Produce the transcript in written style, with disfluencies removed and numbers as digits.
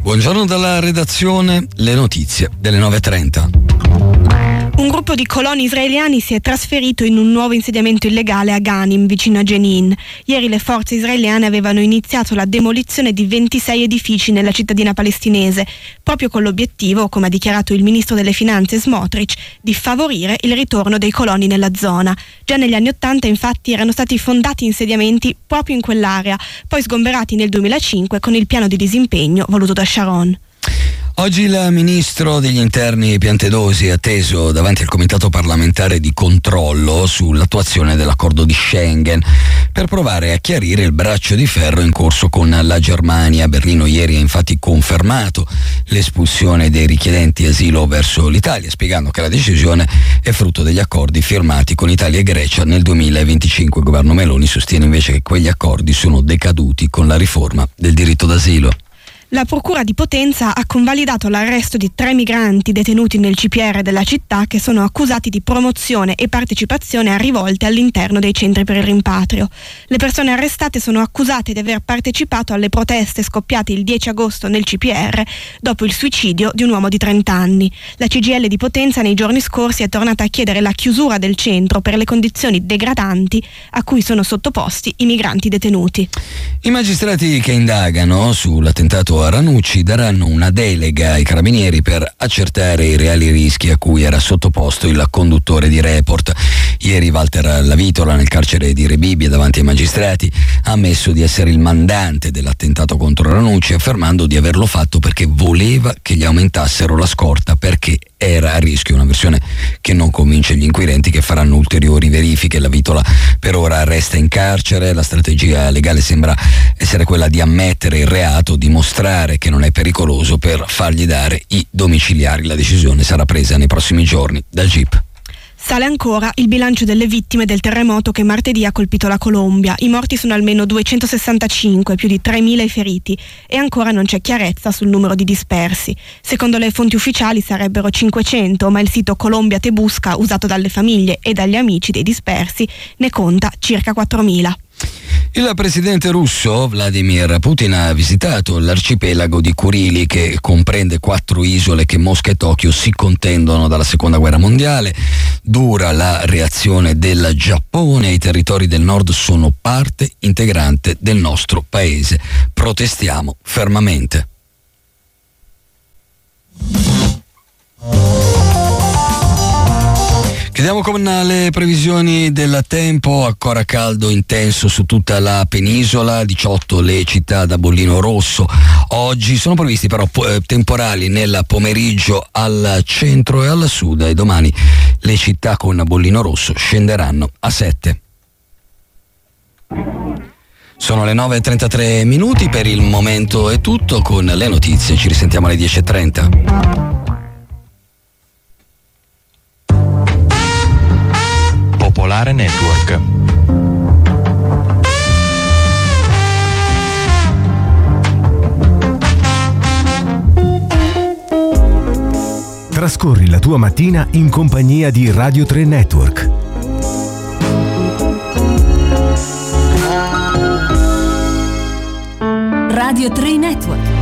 Buongiorno dalla redazione, le notizie delle 9:30. Un gruppo di coloni israeliani si è trasferito in un nuovo insediamento illegale a Ghanim, vicino a Jenin. Ieri le forze israeliane avevano iniziato la demolizione di 26 edifici nella cittadina palestinese, proprio con l'obiettivo, come ha dichiarato il ministro delle finanze Smotrich, di favorire il ritorno dei coloni nella zona. Già negli anni '80 infatti erano stati fondati insediamenti proprio in quell'area, poi sgomberati nel 2005 con il piano di disimpegno voluto da Sharon. Oggi il ministro degli interni Piantedosi è atteso davanti al comitato parlamentare di controllo sull'attuazione dell'accordo di Schengen per provare a chiarire il braccio di ferro in corso con la Germania. Berlino ieri ha infatti confermato l'espulsione dei richiedenti asilo verso l'Italia, spiegando che la decisione è frutto degli accordi firmati con Italia e Grecia nel 2025. Il governo Meloni sostiene invece che quegli accordi sono decaduti con la riforma del diritto d'asilo. La procura di Potenza ha convalidato l'arresto di 3 migranti detenuti nel CPR della città che sono accusati di promozione e partecipazione a rivolte all'interno dei centri per il rimpatrio. Le persone arrestate sono accusate di aver partecipato alle proteste scoppiate il 10 agosto nel CPR dopo il suicidio di un uomo di 30 anni. La CGIL di Potenza nei giorni scorsi è tornata a chiedere la chiusura del centro per le condizioni degradanti a cui sono sottoposti i migranti detenuti. I magistrati che indagano sull'attentato a Ranucci daranno una delega ai carabinieri per accertare i reali rischi a cui era sottoposto il conduttore di Report. Ieri Walter Lavitola, nel carcere di Rebibbia davanti ai magistrati, ha ammesso di essere il mandante dell'attentato contro Ranucci, affermando di averlo fatto perché voleva che gli aumentassero la scorta, perché era a rischio. Una versione che non convince gli inquirenti, che faranno ulteriori verifiche. Lavitola per ora resta in carcere. La strategia legale sembra essere quella di ammettere il reato, dimostrare che non è pericoloso per fargli dare i domiciliari. La decisione sarà presa nei prossimi giorni dal GIP. Sale ancora il bilancio delle vittime del terremoto che martedì ha colpito la Colombia. I morti sono almeno 265, più di 3.000 i feriti, e ancora non c'è chiarezza sul numero di dispersi. Secondo le fonti ufficiali sarebbero 500, ma il sito Colombia Tebusca, usato dalle famiglie e dagli amici dei dispersi, ne conta circa 4.000. Il presidente russo Vladimir Putin ha visitato l'arcipelago di Kurili, che comprende 4 isole che Mosca e Tokyo si contendono dalla seconda guerra mondiale. Dura la reazione del Giappone. I territori del nord sono parte integrante del nostro paese. Protestiamo fermamente. Chiudiamo con le previsioni del tempo. Ancora caldo intenso su tutta la penisola, 18 le città da bollino rosso. Oggi sono previsti però temporali nel pomeriggio al centro e al sud, e domani le città con bollino rosso scenderanno a 7. Sono le 9:33, per il momento è tutto. Con le notizie ci risentiamo alle 10:30. Popolare Network. Trascorri la tua mattina in compagnia di Radio 3 Network. Radio 3 Network.